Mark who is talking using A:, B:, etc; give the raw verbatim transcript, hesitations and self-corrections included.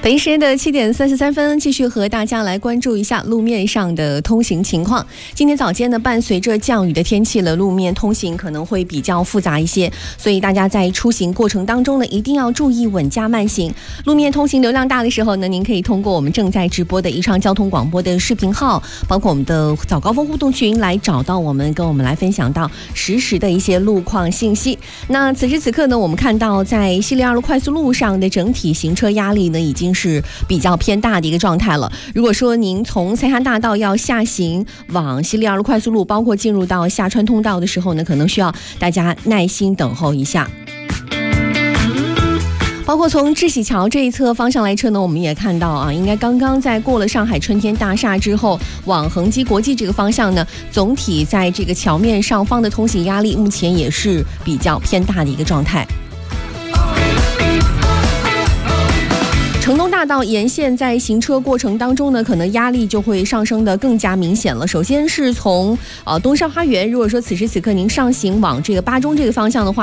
A: 北京时间的七点三十三分，继续和大家来关注一下路面上的通行情况。今天早间呢，伴随着降雨的天气了，路面通行可能会比较复杂一些，所以大家在出行过程当中呢，一定要注意稳驾慢行。路面通行流量大的时候呢，您可以通过我们正在直播的宜昌交通广播的视频号，包括我们的早高峰互动群来找到我们，跟我们来分享到实时的一些路况信息。那此时此刻呢，我们看到在西丽二路快速路上的整体行车压力呢，已经是比较偏大的一个状态了。如果说您从塞罕大道要下行往西丽二路快速路，包括进入到下川通道的时候呢，可能需要大家耐心等候一下。包括从智喜桥这一侧方向来车呢，我们也看到啊，应该刚刚在过了上海春天大厦之后，往恒基国际这个方向呢，总体在这个桥面上方的通行压力目前也是比较偏大的一个状态。城东大道沿线在行车过程当中呢，可能压力就会上升的更加明显了。首先是从呃东山花园，如果说此时此刻您上行往这个八中这个方向的话，